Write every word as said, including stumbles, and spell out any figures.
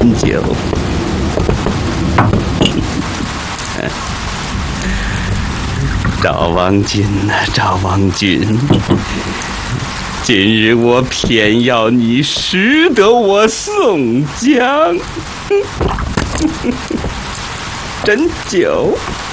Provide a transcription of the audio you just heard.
酒。赵王君呐、啊，赵王君，今日我偏要你识得我宋江。斟酒。